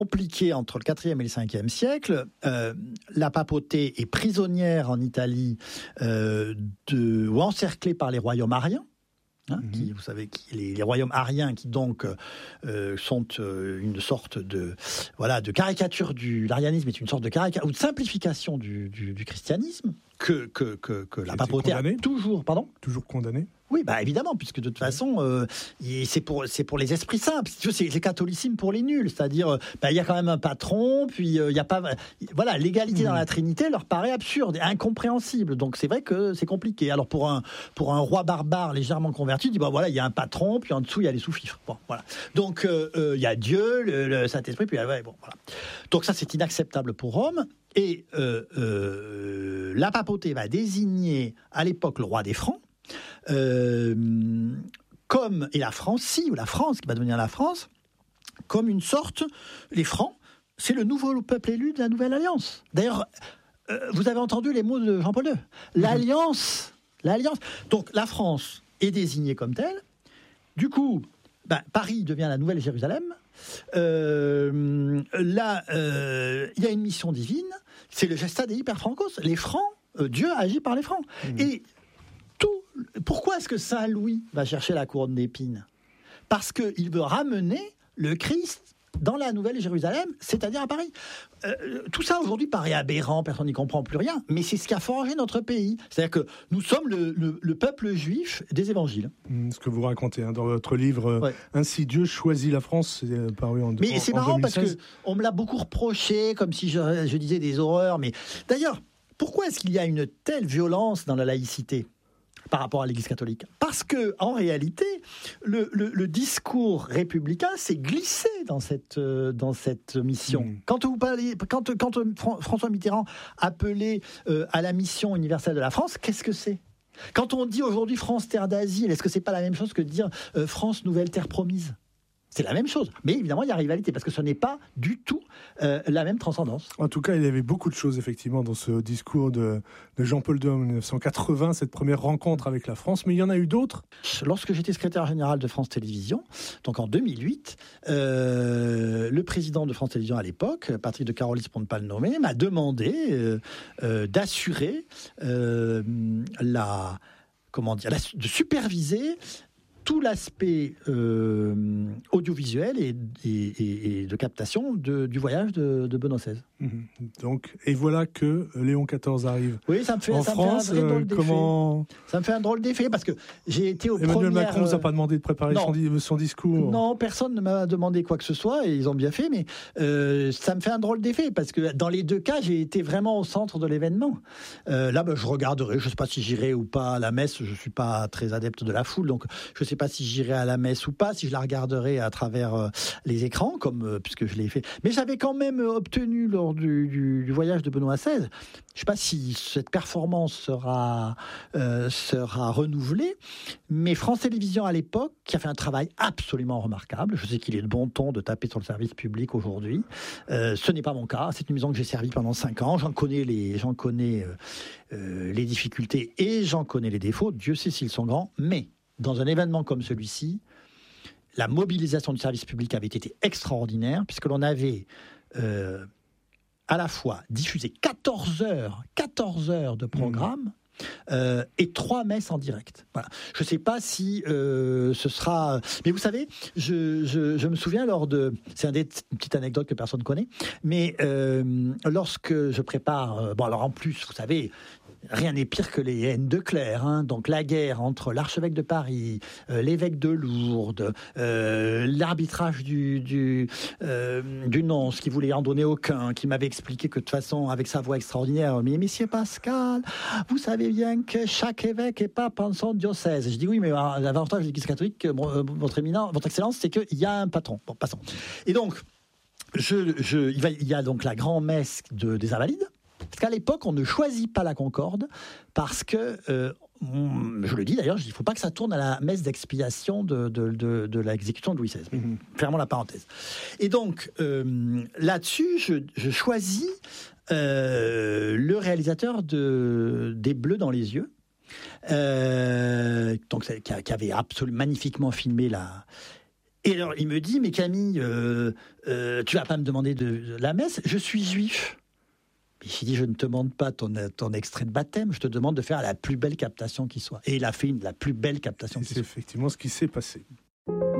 compliqué entre le 4e et le 5e siècle. La papauté est prisonnière en Italie ou encerclée par les royaumes ariens. Qui, vous savez, les royaumes ariens qui donc sont une sorte de caricature l'arianisme est une sorte de caricature ou de simplification du christianisme que la papauté a toujours condamné. Oui, évidemment, puisque de toute façon, c'est pour les esprits simples. C'est le catholicisme pour les nuls, c'est-à-dire, il y a quand même un patron, puis il y a pas, l'égalité dans la Trinité leur paraît absurde, et incompréhensible. Donc c'est vrai que c'est compliqué. Alors pour un roi barbare légèrement converti, il dit il y a un patron, puis en dessous il y a les sous-fifres. Bon, voilà. Donc il y a Dieu, le Saint-Esprit, puis voilà. Donc ça c'est inacceptable pour Rome. Et la papauté va désigner à l'époque le roi des Francs. Et la France qui va devenir la France, comme une sorte, les Francs, c'est le nouveau peuple élu de la Nouvelle Alliance. D'ailleurs, vous avez entendu les mots de Jean-Paul II. L'Alliance. Donc la France est désignée comme telle. Du coup, Paris devient la Nouvelle Jérusalem. Là, il y a une mission divine. C'est le gesta dei per francos. Les Francs, Dieu agit par les Francs. Et pourquoi est-ce que Saint Louis va chercher la couronne d'épines ? Parce qu'il veut ramener le Christ dans la Nouvelle Jérusalem, c'est-à-dire à Paris. Tout ça aujourd'hui paraît aberrant, personne n'y comprend plus rien, mais c'est ce qui a forgé notre pays. C'est-à-dire que nous sommes le peuple juif des évangiles. Ce que vous racontez dans votre livre, Ainsi Dieu choisit la France, c'est paru en 2016. Mais c'est marrant parce qu'on me l'a beaucoup reproché, comme si je disais des horreurs. Mais d'ailleurs, pourquoi est-ce qu'il y a une telle violence dans la laïcité par rapport à l'Église catholique? Parce que, en réalité, le discours républicain s'est glissé dans cette mission. Quand François Mitterrand appelait à la mission universelle de la France, qu'est-ce que c'est? Quand on dit aujourd'hui France terre d'asile, est-ce que c'est pas la même chose que de dire France nouvelle terre promise? C'est la même chose. Mais évidemment, il y a rivalité, parce que ce n'est pas du tout la même transcendance. En tout cas, il y avait beaucoup de choses, effectivement, dans ce discours de Jean-Paul II en 1980, cette première rencontre avec la France. Mais il y en a eu d'autres. Lorsque j'étais secrétaire général de France Télévisions, donc en 2008, le président de France Télévisions à l'époque, Patrick de Carolis pour ne pas le nommer, m'a demandé d'assurer de superviser tout l'aspect audiovisuel et de captation du voyage de Benoît XVI. Donc, et voilà que Léon XIV arrive. Oui, ça me fait en France. Un drôle d'effet. Comment ça me fait un drôle d'effet parce que j'ai été Emmanuel Macron ne vous a pas demandé de préparer son discours. Non, personne ne m'a demandé quoi que ce soit et ils ont bien fait, mais ça me fait un drôle d'effet parce que dans les deux cas, j'ai été vraiment au centre de l'événement. Là, je regarderai. Je ne sais pas si j'irai ou pas à la messe. Je ne suis pas très adepte de la foule, donc je ne sais pas si j'irai à la messe ou pas, si je la regarderai à travers les écrans, puisque je l'ai fait. Mais j'avais quand même obtenu lors du voyage de Benoît XVI, je ne sais pas si cette performance sera renouvelée, mais France Télévisions à l'époque, qui a fait un travail absolument remarquable, je sais qu'il est de bon ton de taper sur le service public aujourd'hui, ce n'est pas mon cas, c'est une maison que j'ai servie pendant 5 ans, j'en connais les difficultés et j'en connais les défauts, Dieu sait s'ils sont grands, mais dans un événement comme celui-ci, la mobilisation du service public avait été extraordinaire, puisque l'on avait à la fois diffusé 14 heures de programme et 3 messes en direct. Voilà. Je ne sais pas si ce sera... Mais vous savez, je me souviens c'est une petite anecdote que personne ne connaît, mais lorsque je prépare... alors en plus, vous savez... Rien n'est pire que les haines de clercs. Donc la guerre entre l'archevêque de Paris, l'évêque de Lourdes, l'arbitrage du nonce qui voulait en donner aucun, qui m'avait expliqué que de toute façon, avec sa voix extraordinaire, mais Messieurs Pascal, vous savez bien que chaque évêque est pape en son diocèse. Je dis oui, mais l'avantage de l'Église catholique, votre Excellence, c'est qu'il y a un patron. Bon, passons. Et donc, il y a donc la grand-messe des Invalides. Parce qu'à l'époque, on ne choisit pas la Concorde parce que, je le dis d'ailleurs, il ne faut pas que ça tourne à la messe d'expiation de l'exécution de Louis XVI. Fermons la parenthèse. Et donc, là-dessus, je choisis le réalisateur des Bleus dans les yeux, qui avait absolument magnifiquement filmé Et alors, il me dit, mais Camille, tu vas pas me demander de la messe, je suis juif. Il s'est dit, je ne te demande pas ton extrait de baptême, je te demande de faire la plus belle captation qui soit. Et il a fait la plus belle captation qui soit. C'est effectivement ce qui s'est passé.